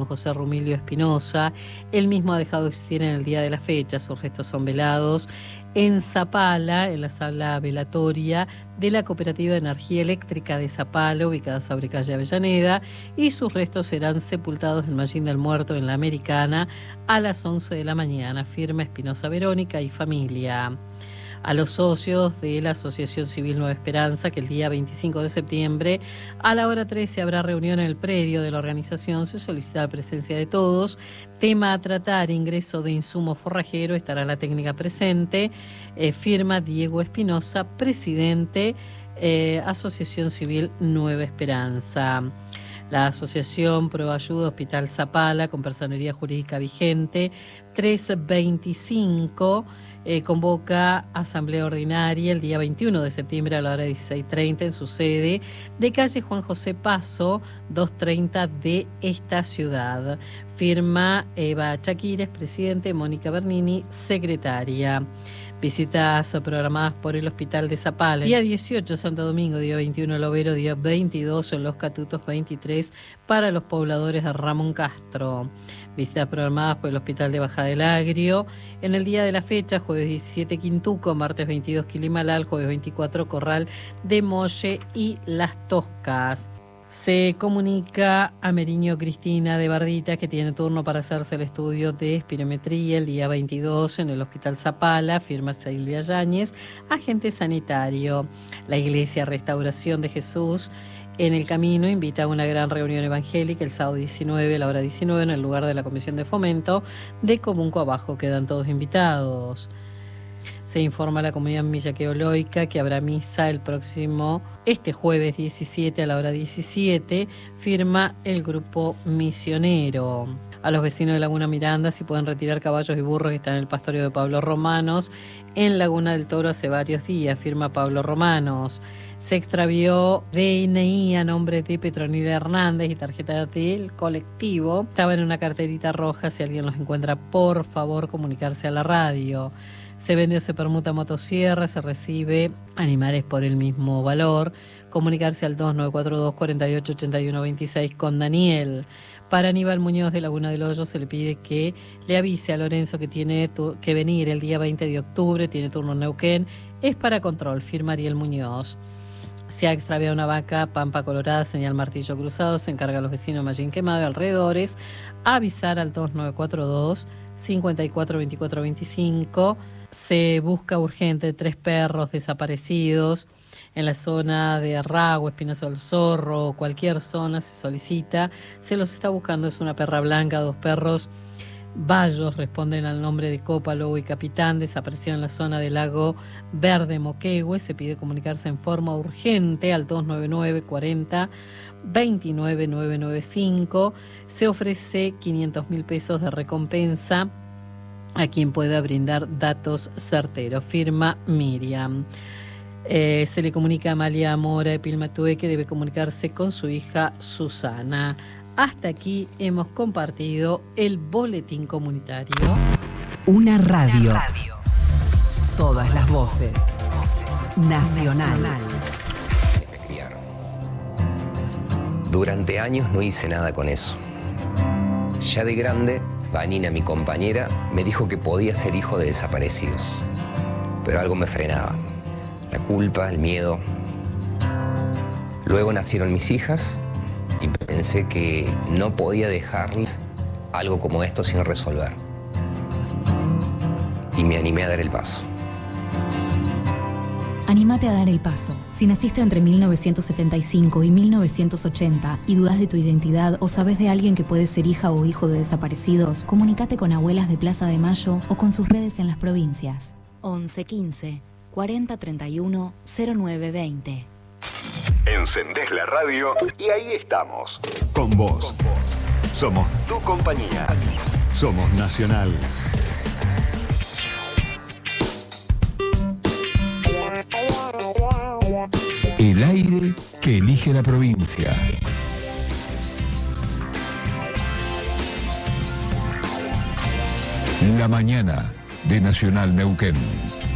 José Rumilio Espinosa. Él mismo ha dejado de existir en el día de la fecha. Sus restos son velados en Zapala, en la sala velatoria de la Cooperativa de Energía Eléctrica de Zapala, ubicada sobre calle Avellaneda, y sus restos serán sepultados en Mallín del Muerto, en la Americana, a las 11 de la mañana. Firma Espinosa Verónica y familia. A los socios de la Asociación Civil Nueva Esperanza, que el día 25 de septiembre a la hora 13 habrá reunión en el predio de la organización, se solicita la presencia de todos. Tema a tratar: ingreso de insumo forrajero, estará la técnica presente. Firma Diego Espinosa, presidente, Asociación Civil Nueva Esperanza. La Asociación Pro Ayuda Hospital Zapala, con personería jurídica vigente, 325, convoca asamblea ordinaria el día 21 de septiembre a la hora 16:30 en su sede de calle Juan José Paso, 230 de esta ciudad. Firma Eva Chaquires, presidente, Mónica Bernini, secretaria. Visitas programadas por el Hospital de Zapala. Día 18, Santo Domingo. Día 21, Lovero. Día 22, en Los Catutos. 23, para los pobladores de Ramón Castro. Visitas programadas por el Hospital de Baja del Agrio. En el día de la fecha, jueves 17, Quintuco. Martes 22, Quilimalal. Jueves 24, Corral de Molle y Las Toscas. Se comunica a Meriño Cristina de Bardita, que tiene turno para hacerse el estudio de espirometría el día 22 en el Hospital Zapala. Firma Silvia Yáñez, agente sanitario. La Iglesia Restauración de Jesús en el Camino invita a una gran reunión evangélica el sábado 19 a la hora 19 en el lugar de la Comisión de Fomento de Comunco Abajo. Quedan todos invitados. Se informa a la comunidad millaqueoloica que habrá misa este jueves 17 a la hora 17, firma el grupo misionero. A los vecinos de Laguna Miranda, si pueden retirar caballos y burros que están en el pastorio de Pablo Romanos, en Laguna del Toro hace varios días, firma Pablo Romanos. Se extravió DNI a nombre de Petronila Hernández y tarjeta del colectivo. Estaba en una carterita roja. Si alguien los encuentra, por favor, comunicarse a la radio. Se vende o se permuta motosierra, se recibe animales por el mismo valor. Comunicarse al 2942 48 81 26 con Daniel. Para Aníbal Muñoz de Laguna del Hoyo se le pide que le avise a Lorenzo que tiene que venir el día 20 de octubre, tiene turno en Neuquén, es para control, firma Ariel Muñoz. Se ha extraviado una vaca, Pampa Colorada, señal Martillo Cruzado, se encarga a los vecinos de Mallín Quemado y alrededores a avisar al 2942 54 24 25. Se busca urgente 3 perros desaparecidos en la zona de Arragua, Espinazo del Zorro, cualquier zona se solicita. Se los está buscando, es una perra blanca, 2 perros bayos, responden al nombre de Copa, Lobo y Capitán, desaparecieron en la zona del Lago Verde Moquehue. Se pide comunicarse en forma urgente al 299 40 29 995. Se ofrece 500.000 pesos de recompensa a quien pueda brindar datos certeros, firma Miriam. Se le comunica a Amalia Mora de Pilmatue que debe comunicarse con su hija Susana. Hasta aquí hemos compartido el boletín comunitario. Una radio. Todas las voces. Nacional. Durante años no hice nada con eso. Ya de grande, Vanina, mi compañera, me dijo que podía ser hijo de desaparecidos. Pero algo me frenaba. La culpa, el miedo. Luego nacieron mis hijas y pensé que no podía dejarles algo como esto sin resolver. Y me animé a dar el paso. Anímate a dar el paso. Si naciste entre 1975 y 1980 y dudas de tu identidad o sabes de alguien que puede ser hija o hijo de desaparecidos, comunícate con Abuelas de Plaza de Mayo o con sus redes en las provincias. 11 15 40 31 09 20. Encendés la radio y ahí estamos. Con vos. Somos tu compañía. Somos Nacional. El aire que elige la provincia. La mañana de Nacional Neuquén.